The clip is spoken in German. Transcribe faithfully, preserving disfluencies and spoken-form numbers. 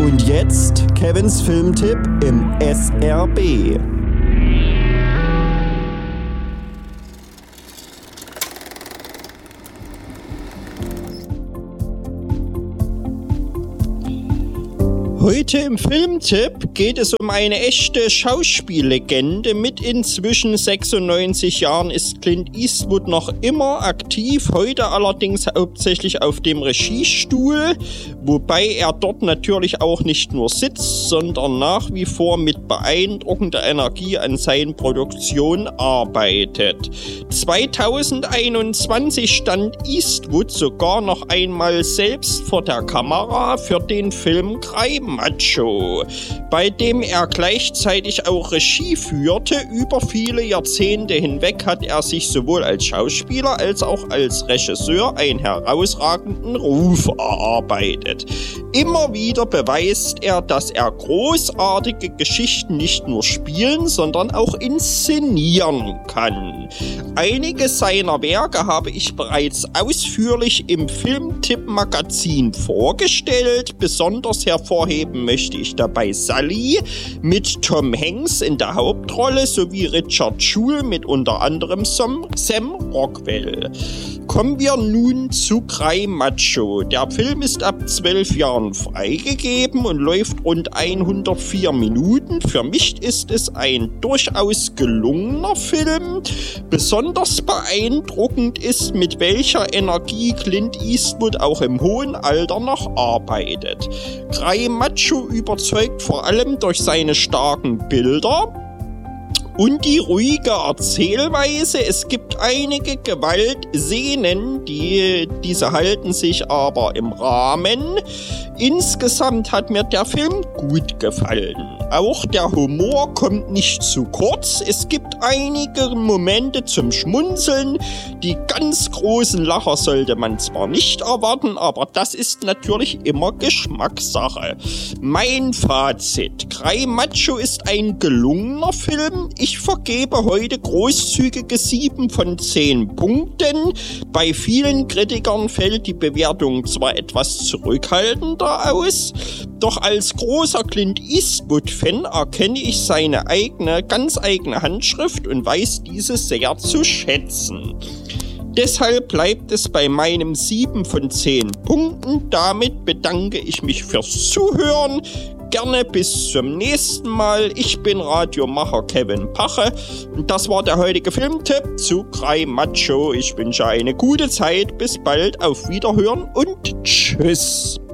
Und jetzt Kevins Filmtipp im S R B. Heute im Filmtipp geht es um eine echte Schauspiellegende. Mit inzwischen sechsundneunzig Jahren ist Clint Eastwood noch immer aktiv, heute allerdings hauptsächlich auf dem Regiestuhl, wobei er dort natürlich auch nicht nur sitzt, sondern nach wie vor mit beeindruckender Energie an seinen Produktionen arbeitet. zweitausendeinundzwanzig stand Eastwood sogar noch einmal selbst vor der Kamera für den Film Cry Macho, bei dem er gleichzeitig auch Regie führte. Über viele Jahrzehnte hinweg hat er sich sowohl als Schauspieler als auch als Regisseur einen herausragenden Ruf erarbeitet. Immer wieder beweist er, dass er großartige Geschichten nicht nur spielen, sondern auch inszenieren kann. Einige seiner Werke habe ich bereits ausführlich im Filmtipp-Magazin vorgestellt. Besonders hervorheben möchte ich dabei Sully mit Tom Hanks in der Hauptrolle sowie Richard Jewell mit unter anderem Sam, Sam Rockwell. Kommen wir nun zu Cry Macho. Der Film ist ab zwölf Jahren freigegeben und läuft rund hundertvier Minuten. Für mich ist es ein durchaus gelungener Film. Besonders beeindruckend ist, mit welcher Energie Clint Eastwood auch im hohen Alter noch arbeitet. Cry Macho überzeugt vor allem durch seine starken Bilder und die ruhige Erzählweise. Es gibt einige Gewaltszenen, die, diese halten sich aber im Rahmen. Insgesamt hat mir der Film gut gefallen. Auch der Humor kommt nicht zu kurz. Es gibt einige Momente zum Schmunzeln. Die ganz großen Lacher sollte man zwar nicht erwarten, aber das ist natürlich immer Geschmackssache. Mein Fazit: Cry Macho ist ein gelungener Film. Ich vergebe heute großzügige sieben von zehn Punkten. Bei vielen Kritikern fällt die Bewertung zwar etwas zurückhaltender aus, doch als großer Clint Eastwood-Fan erkenne ich seine eigene, ganz eigene Handschrift und weiß diese sehr zu schätzen. Deshalb bleibt es bei meinem sieben von zehn Punkten. Damit bedanke ich mich fürs Zuhören. Gerne bis zum nächsten Mal. Ich bin Radiomacher Kevin Pache und das war der heutige Filmtipp zu Cry Macho. Ich wünsche eine gute Zeit. Bis bald, auf Wiederhören und tschüss.